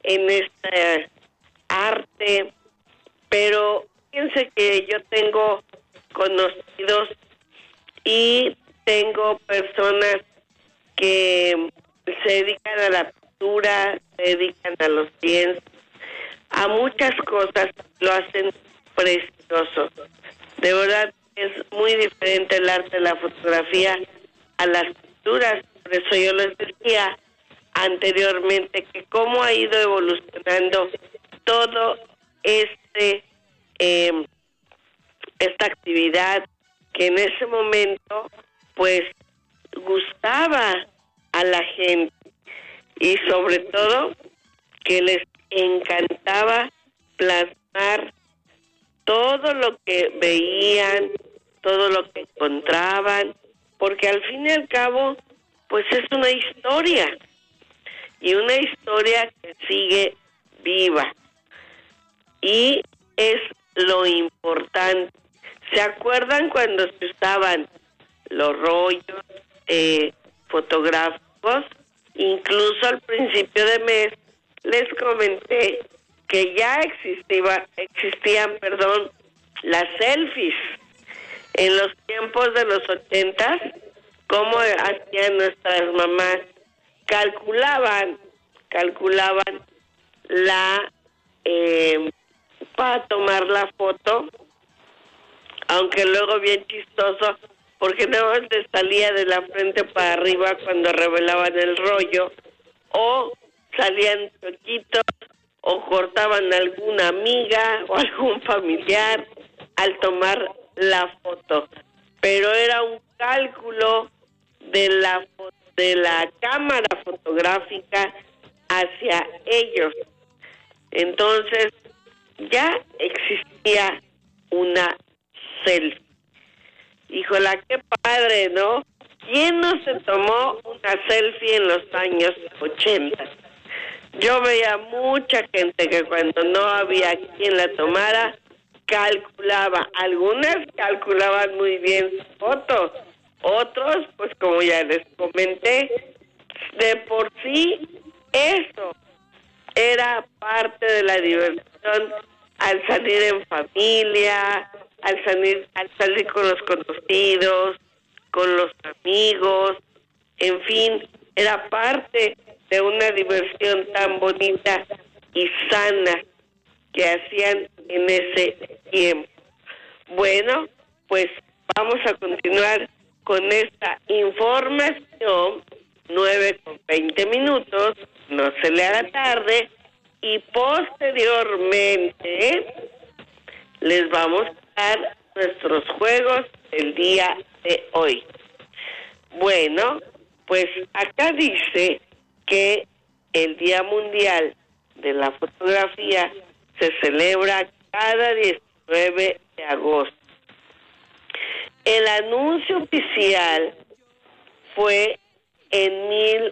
en este arte, pero fíjense que yo tengo conocidos y tengo personas que se dedican a la pintura, se dedican a los lienzos, a muchas cosas, lo hacen precioso. De verdad es muy diferente el arte de la fotografía a las pinturas. Por eso yo les decía anteriormente que cómo ha ido evolucionando todo esta actividad que en ese momento pues gustaba a la gente y sobre todo que les encantaba plasmar todo lo que veían, todo lo que encontraban, porque al fin y al cabo pues es una historia y una historia que sigue viva y es lo importante. ¿Se acuerdan cuando se usaban los rollos fotográficos? Incluso al principio de mes les comenté que ya existían las selfies. En los tiempos de los 80, ¿cómo hacían nuestras mamás? Calculaban la para tomar la foto, aunque luego bien chistoso, porque no les salía de la frente para arriba cuando revelaban el rollo, o salían choquitos, o cortaban a alguna amiga o algún familiar al tomar la foto. Pero era un cálculo de la cámara fotográfica hacia ellos. Entonces, ya existía una selfie. Híjola, qué padre, ¿no? ¿Quién no se tomó una selfie en los años 80? Yo veía mucha gente que cuando no había quien la tomara, calculaba. Algunas calculaban muy bien su foto. Otros, pues como ya les comenté, de por sí eso era parte de la diversión al salir en familia, al salir con los conocidos, con los amigos, en fin, era parte de una diversión tan bonita y sana que hacían en ese tiempo. Bueno, pues vamos a continuar con esta información, 9:20, no se le haga tarde, y posteriormente les vamos a dar nuestros juegos el día de hoy. Bueno, pues acá dice que el Día Mundial de la Fotografía se celebra cada 19 de agosto. El anuncio oficial fue en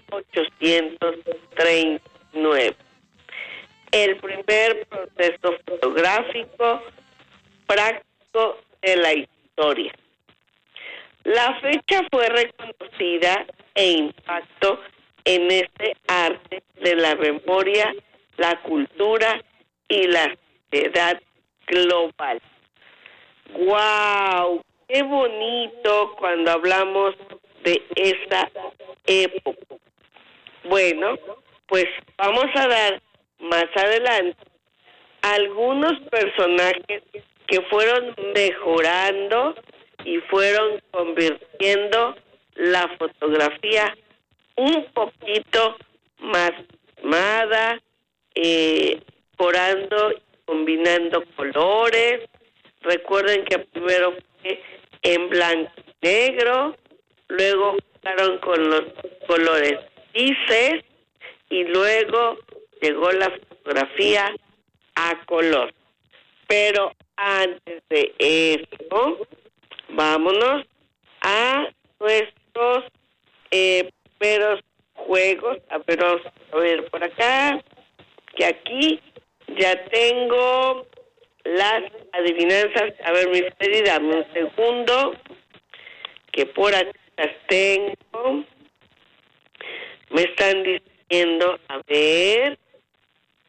1839. El primer proceso fotográfico práctico de la historia. La fecha fue reconocida e impactó en este arte de la memoria, la cultura y la sociedad global. ¡Guau! ¡Qué bonito cuando hablamos de esa época! Bueno, pues vamos a dar más adelante algunos personajes que fueron mejorando y fueron convirtiendo la fotografía un poquito más animada, mejorando y combinando colores. Recuerden que primero fue en blanco y negro, luego jugaron con los colores grises y luego llegó la fotografía a color. Pero antes de eso, vámonos a nuestros primeros juegos. A ver, vamos a ver por acá, que aquí ya tengo las adivinanzas. A ver, mi Freddy, dame un segundo, que por aquí las tengo. Me están diciendo, a ver,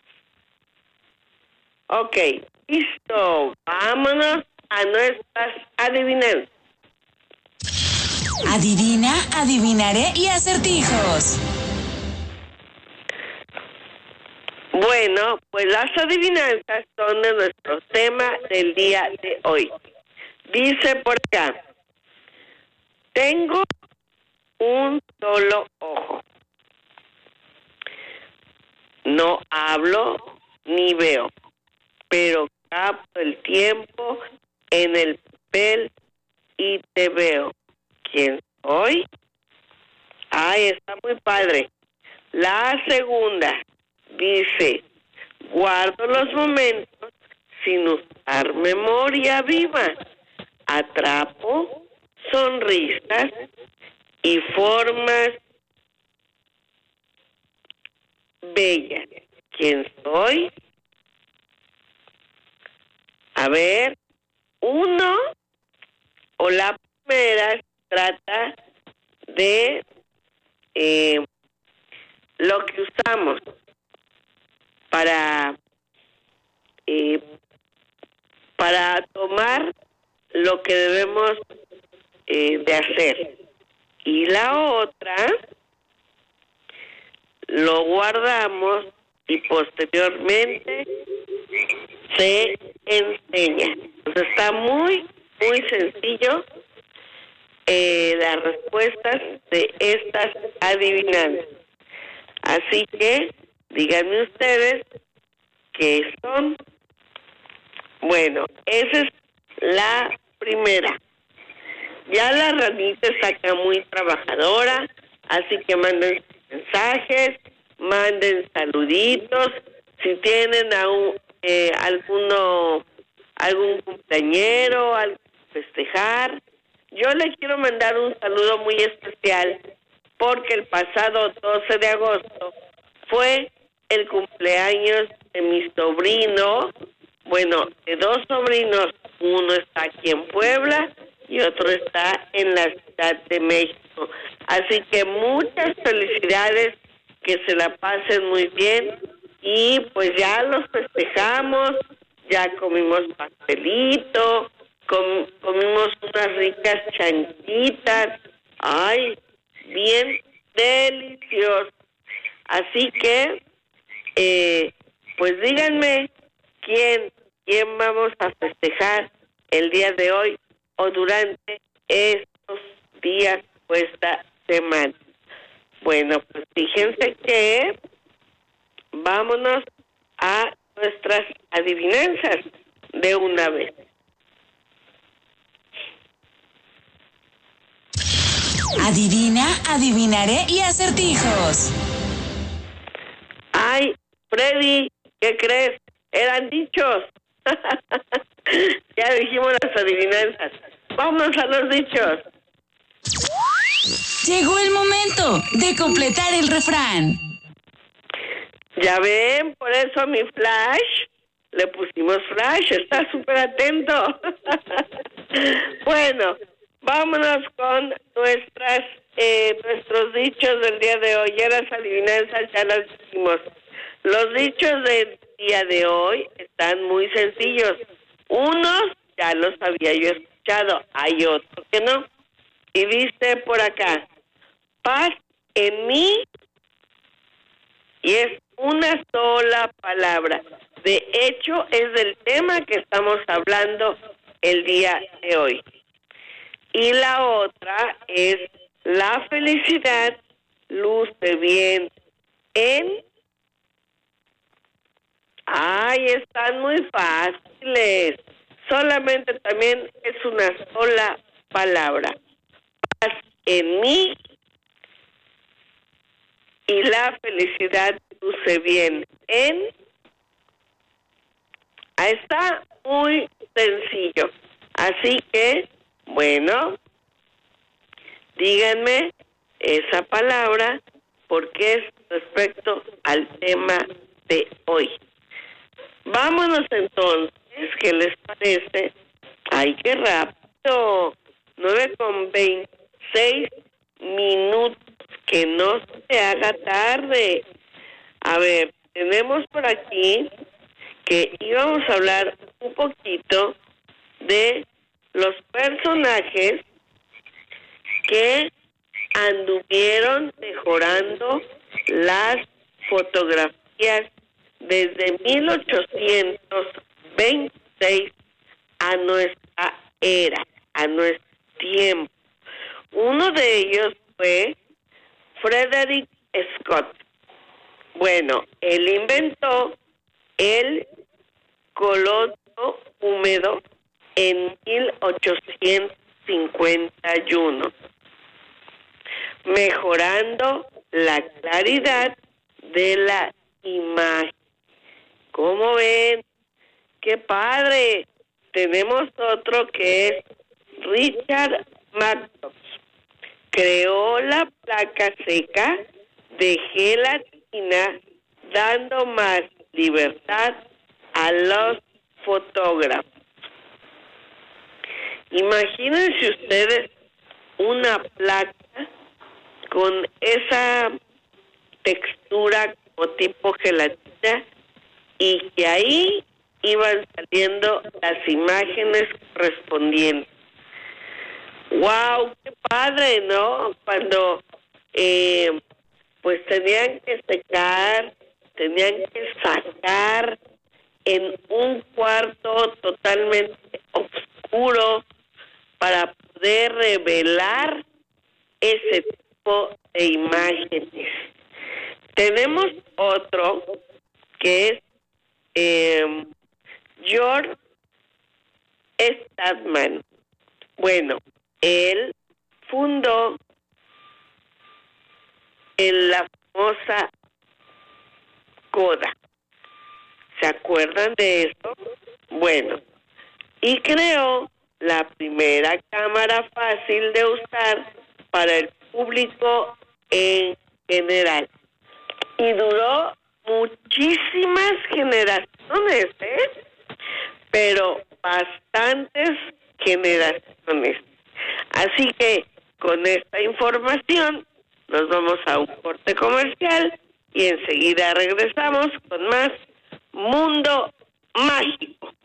Ok, listo. Vámonos a nuestras adivinanzas. Adivina, adivinaré y acertijos. Bueno, pues las adivinanzas son de nuestro tema del día de hoy. Dice por acá, tengo un solo ojo. No hablo ni veo, pero capto el tiempo en el papel y te veo. ¿Quién soy? Ay, está muy padre. La segunda dice, guardo los momentos sin usar memoria viva. Atrapo sonrisas y formas bellas. ¿Quién soy? A ver, uno o la primera trata de lo que usamos para tomar lo que debemos de hacer. Y la otra lo guardamos y posteriormente se enseña. Entonces está muy, muy sencillo las respuestas de estas adivinanzas. Así que díganme ustedes qué son. Bueno, esa es la primera. Ya la ranita está acá muy trabajadora, así que manden mensajes, manden saluditos. Si tienen algún cumpleañero, algo que festejar. Yo les quiero mandar un saludo muy especial porque el pasado 12 de agosto fue el cumpleaños de mi sobrino, bueno, de dos sobrinos, uno está aquí en Puebla y otro está en la Ciudad de México. Así que muchas felicidades, que se la pasen muy bien y pues ya los festejamos, ya comimos pastelito, comimos unas ricas chanchitas, ay, bien delicioso. Así que, pues díganme quién vamos a festejar el día de hoy o durante estos días o esta semana. Bueno, pues fíjense que vámonos a nuestras adivinanzas de una vez. Adivina, adivinaré y acertijos. Ay, Freddy, ¿qué crees? Eran dichos. Ya dijimos las adivinanzas. Vámonos a los dichos. Llegó el momento de completar el refrán. Ya ven, por eso a mi Flash le pusimos Flash, está súper atento. Bueno, vámonos con nuestros dichos del día de hoy. Ya las adivinanzas ya las dijimos. Los dichos del día de hoy están muy sencillos. Unos ya los había yo escuchado, hay otros que no. Y dice por acá, paz en mí, y es una sola palabra. De hecho, es del tema que estamos hablando el día de hoy. Y la otra es la felicidad luce bien en... Ay, están muy fáciles. Solamente también es una sola palabra. Paz en mí y la felicidad luce bien en... Está muy sencillo. Así que, bueno, díganme esa palabra porque es respecto al tema de hoy. Vámonos entonces, ¿qué les parece? ¡Ay, qué rápido! 9:26 que no se haga tarde. A ver, tenemos por aquí que íbamos a hablar un poquito de los personajes que anduvieron mejorando las fotografías desde 1826 a nuestra era, a nuestro tiempo. Uno de ellos fue Frederick Scott. Bueno, él inventó el coloso húmedo en 1851, mejorando la claridad de la imagen. ¿Cómo ven? ¡Qué padre! Tenemos otro que es Richard Magnus. Creó la placa seca de gelatina, dando más libertad a los fotógrafos. Imagínense ustedes una placa con esa textura como tipo gelatina y que ahí iban saliendo las imágenes correspondientes. ¡Wow! ¡Qué padre!, ¿no? Cuando pues tenían que secar, tenían que sacar en un cuarto totalmente oscuro para poder revelar ese tipo de imágenes. Tenemos otro que es George Stadtman. Bueno, él fundó en la famosa Kodak. ¿Se acuerdan de eso? Bueno, y creó la primera cámara fácil de usar para el público en general. Y duró muchísimas generaciones, pero bastantes generaciones. Así que con esta información nos vamos a un corte comercial y enseguida regresamos con más Mundo Mágico.